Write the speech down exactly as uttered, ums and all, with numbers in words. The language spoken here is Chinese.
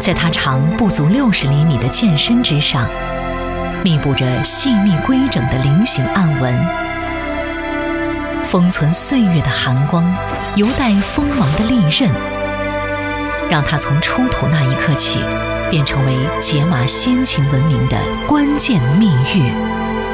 在它长不足六十厘米的剑身之上，密布着细密规整的菱形暗纹。封存岁月的寒光，犹带锋芒的利刃，让它从出土那一刻起，便成为解码先秦文明的关键密域。